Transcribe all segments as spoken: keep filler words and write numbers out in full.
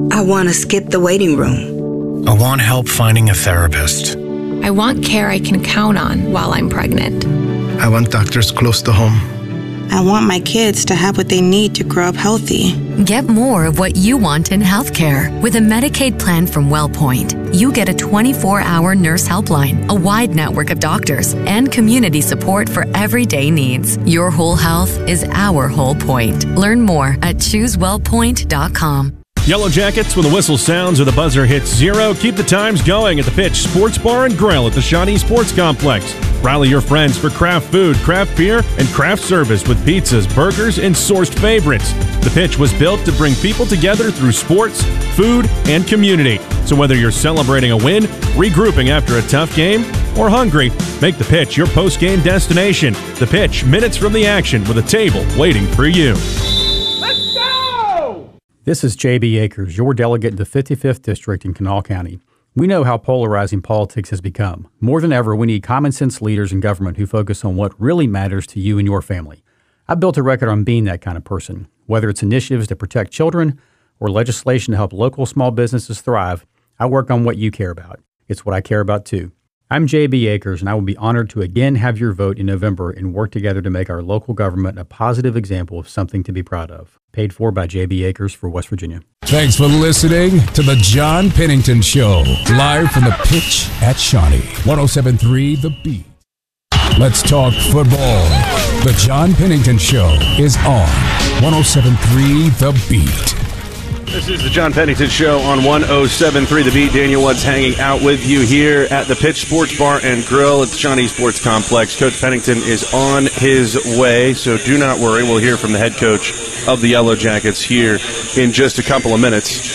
I want to skip the waiting room. I want help finding a therapist. I want care I can count on while I'm pregnant. I want doctors close to home. I want my kids to have what they need to grow up healthy. Get more of what you want in healthcare. With a Medicaid plan from WellPoint, you get a twenty-four hour nurse helpline, a wide network of doctors, and community support for everyday needs. Your whole health is our whole point. Learn more at choose wellpoint dot com. Yellow Jackets, when the whistle sounds or the buzzer hits zero, keep the times going at the Pitch Sports Bar and Grill at the Shawnee Sports Complex. Rally your friends for craft food, craft beer, and craft service with pizzas, burgers, and sourced favorites. The Pitch was built to bring people together through sports, food, and community. So whether you're celebrating a win, regrouping after a tough game, or hungry, make the Pitch your post-game destination. The Pitch, minutes from the action with a table waiting for you. Let's go! This is J B Akers, your delegate in the fifty-fifth District in Kanawha County. We know how polarizing politics has become. More than ever, we need common-sense leaders in government who focus on what really matters to you and your family. I've built a record on being that kind of person. Whether it's initiatives to protect children or legislation to help local small businesses thrive, I work on what you care about. It's what I care about, too. I'm J B Akers, and I will be honored to again have your vote in November and work together to make our local government a positive example of something to be proud of. Paid for by J B Akers for West Virginia. Thanks for listening to The John Pennington Show, live from the Pitch at Shawnee, one oh seven point three The Beat. Let's talk football. The John Pennington Show is on one oh seven point three The Beat. This is the John Pennington Show on one oh seven point three The Beat. Daniel Woods hanging out with you here at the Pitch Sports Bar and Grill at the Shawnee Sports Complex. Coach Pennington is on his way, so do not worry. We'll hear from the head coach of the Yellow Jackets here in just a couple of minutes.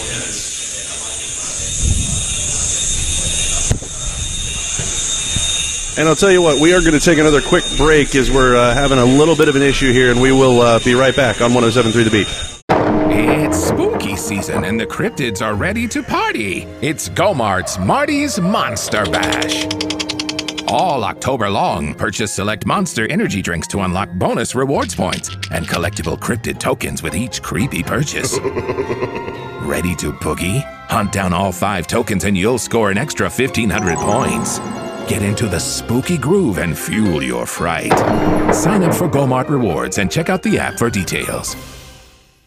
And I'll tell you what, we are going to take another quick break as we're uh, having a little bit of an issue here, and we will uh, be right back on one oh seven point three The Beat. It's spooky season and the cryptids are ready to party. It's Go-Mart's Marty's Monster Bash. All October long, purchase select Monster energy drinks to unlock bonus rewards points and collectible cryptid tokens with each creepy purchase. Ready to boogie? Hunt down all five tokens and you'll score an extra fifteen hundred points. Get into the spooky groove and fuel your fright. Sign up for Go-Mart Rewards and check out the app for details.